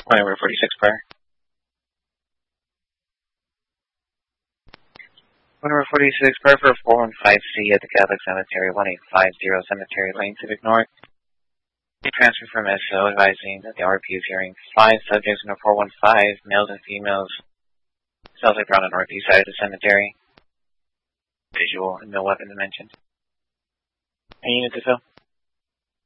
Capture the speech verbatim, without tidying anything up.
one over forty-six prior. one over forty-six prior for four one five C at the Catholic Cemetery, one eight five zero Cemetery Lane, Civic North. A transfer from S O advising that the R P is hearing five subjects in a four one five, males and females. Sounds like they're on the northeast side of the cemetery. Visual and no weapon mentioned. Any unit to fill?